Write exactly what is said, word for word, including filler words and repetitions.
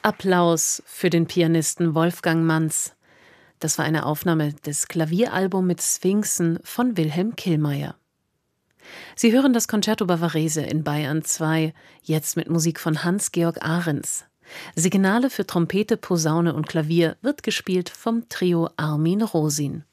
Applaus für den Pianisten Wolfgang Manz. Das war eine Aufnahme des Klavieralbums mit Sphinxen von Wilhelm Killmeier. Sie hören das Concerto Bavarese in Bayern zwei, jetzt mit Musik von Hans-Georg Ahrens. Signale für Trompete, Posaune und Klavier wird gespielt vom Trio Armin Rosin.